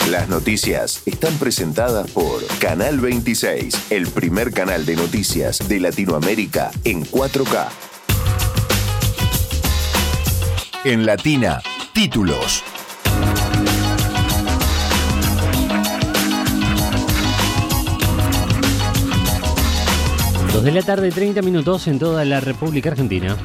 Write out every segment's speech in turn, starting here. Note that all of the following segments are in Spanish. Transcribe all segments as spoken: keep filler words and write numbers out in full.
Las noticias están presentadas por Canal veintiséis, el primer canal de noticias de Latinoamérica en cuatro K. En Latina, títulos. Dos de la tarde, treinta minutos en toda la República Argentina.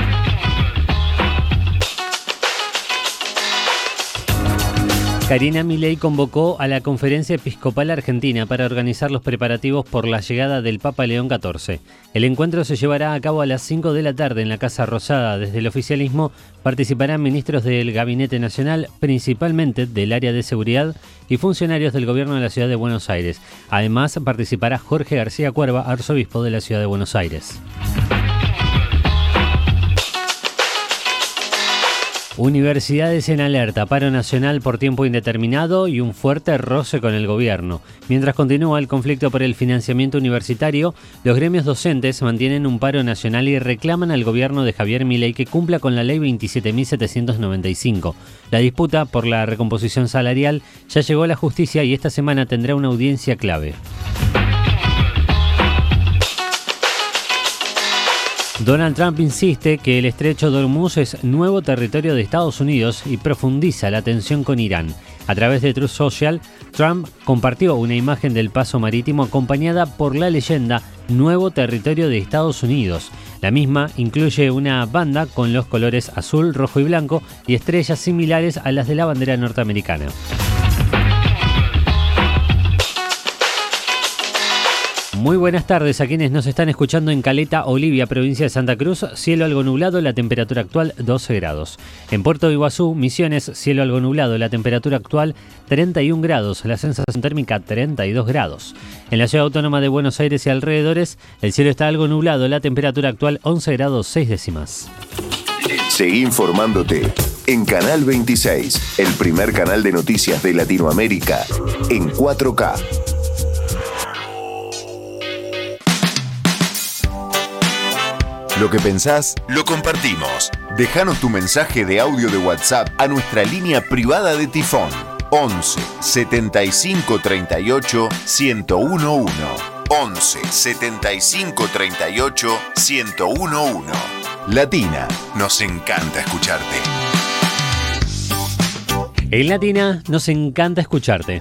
Karina Milei convocó a la Conferencia Episcopal Argentina para organizar los preparativos por la llegada del Papa León catorce. El encuentro se llevará a cabo a las cinco de la tarde en la Casa Rosada. Desde el oficialismo participarán ministros del Gabinete Nacional, principalmente del área de seguridad, y funcionarios del gobierno de la Ciudad de Buenos Aires. Además, participará Jorge García Cuerva, arzobispo de la Ciudad de Buenos Aires. Universidades en alerta, paro nacional por tiempo indeterminado y un fuerte roce con el gobierno. Mientras continúa el conflicto por el financiamiento universitario, los gremios docentes mantienen un paro nacional y reclaman al gobierno de Javier Milei que cumpla con la ley veintisiete mil setecientos noventa y cinco. La disputa por la recomposición salarial ya llegó a la justicia y esta semana tendrá una audiencia clave. Donald Trump insiste que el estrecho de Hormuz es nuevo territorio de Estados Unidos y profundiza la tensión con Irán. A través de Truth Social, Trump compartió una imagen del paso marítimo acompañada por la leyenda Nuevo territorio de Estados Unidos. La misma incluye una banda con los colores azul, rojo y blanco y estrellas similares a las de la bandera norteamericana. Muy buenas tardes a quienes nos están escuchando en Caleta, Olivia, provincia de Santa Cruz. Cielo algo nublado, la temperatura actual doce grados. En Puerto Iguazú, Misiones, cielo algo nublado, la temperatura actual treinta y un grados, la sensación térmica treinta y dos grados. En la Ciudad Autónoma de Buenos Aires y alrededores, el cielo está algo nublado, la temperatura actual once grados seis décimas. Seguí informándote en Canal veintiséis, el primer canal de noticias de Latinoamérica en cuatro K. Lo que pensás, lo compartimos. Déjanos tu mensaje de audio de WhatsApp a nuestra línea privada de Tifón. once setenta y cinco treinta y ocho ciento uno. once setenta y cinco treinta y ocho ciento uno. Latina, nos encanta escucharte. En Latina nos encanta escucharte.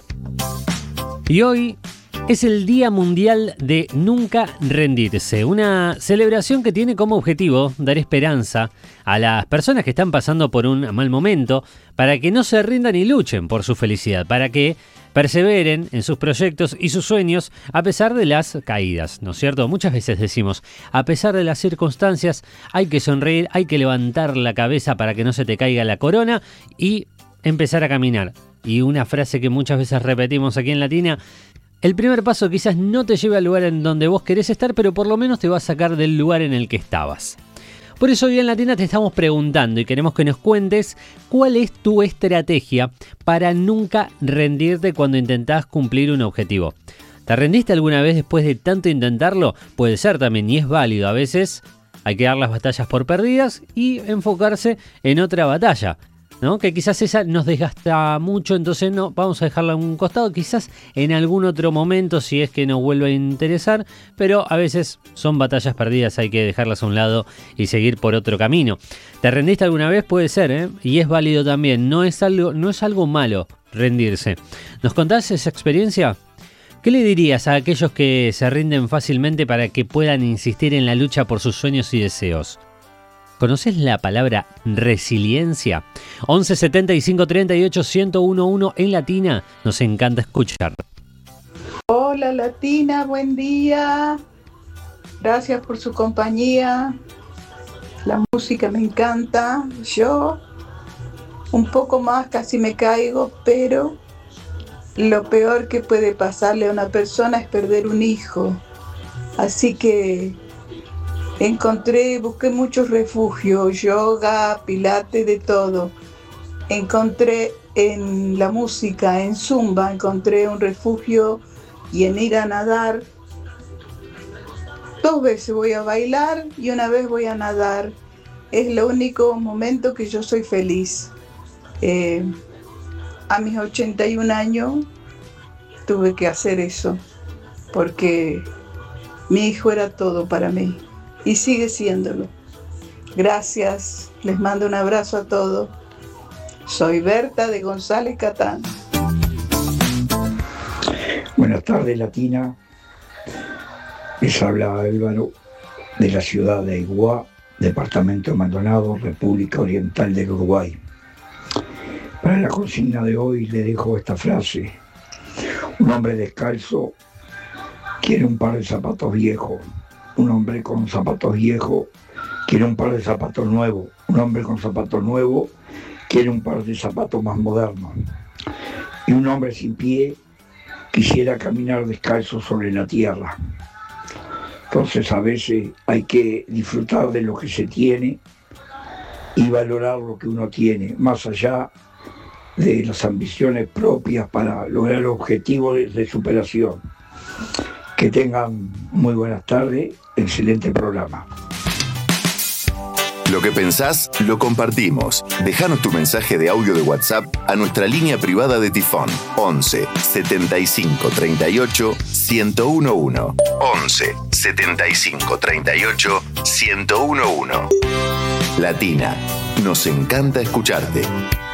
Y hoy es el Día Mundial de Nunca Rendirse, una celebración que tiene como objetivo dar esperanza a las personas que están pasando por un mal momento para que no se rindan y luchen por su felicidad, para que perseveren en sus proyectos y sus sueños a pesar de las caídas, ¿no es cierto? Muchas veces decimos, a pesar de las circunstancias hay que sonreír, hay que levantar la cabeza para que no se te caiga la corona y empezar a caminar. Y una frase que muchas veces repetimos aquí en Latina: el primer paso quizás no te lleve al lugar en donde vos querés estar, pero por lo menos te va a sacar del lugar en el que estabas. Por eso hoy en Latina te estamos preguntando y queremos que nos cuentes cuál es tu estrategia para nunca rendirte cuando intentás cumplir un objetivo. ¿Te rendiste alguna vez después de tanto intentarlo? Puede ser también, y es válido. A veces hay que dar las batallas por perdidas y enfocarse en otra batalla, ¿no? Que quizás esa nos desgasta mucho, entonces no, vamos a dejarla a un costado, quizás en algún otro momento si es que nos vuelve a interesar, pero a veces son batallas perdidas, hay que dejarlas a un lado y seguir por otro camino. ¿Te rendiste alguna vez? Puede ser, ¿eh? Y es válido también, no es algo, no es algo malo rendirse. ¿Nos contás esa experiencia? ¿Qué le dirías a aquellos que se rinden fácilmente para que puedan insistir en la lucha por sus sueños y deseos? ¿Conoces la palabra resiliencia? once setenta y cinco treinta y ocho ciento uno en Latina. Nos encanta escuchar. Hola Latina, buen día. Gracias por su compañía. La música me encanta. Yo un poco más casi me caigo, pero lo peor que puede pasarle a una persona es perder un hijo. Así que encontré, busqué muchos refugios, yoga, pilates, de todo. Encontré en la música, en Zumba, encontré un refugio y en ir a nadar. Dos veces voy a bailar y una vez voy a nadar. Es el único momento que yo soy feliz. Eh, a mis ochenta y un años tuve que hacer eso, porque mi hijo era todo para mí y sigue siéndolo. Gracias, les mando un abrazo a todos. Soy Berta de González Catán. Buenas tardes, Latina. Les habla Álvaro de la ciudad de Aiguá, departamento de Maldonado, República Oriental del Uruguay. Para la consigna de hoy le dejo esta frase: un hombre descalzo quiere un par de zapatos viejos, un hombre con zapatos viejos quiere un par de zapatos nuevos, un hombre con zapatos nuevos quiere un par de zapatos más modernos, y un hombre sin pie quisiera caminar descalzo sobre la tierra. Entonces a veces hay que disfrutar de lo que se tiene y valorar lo que uno tiene, más allá de las ambiciones propias para lograr objetivos de, de superación. Que tengan muy buenas tardes, excelente programa. Lo que pensás, lo compartimos. Déjanos tu mensaje de audio de WhatsApp a nuestra línea privada de Tifón once setenta y cinco treinta y ocho ciento once. once setenta y cinco treinta y ocho ciento once. Latina, nos encanta escucharte.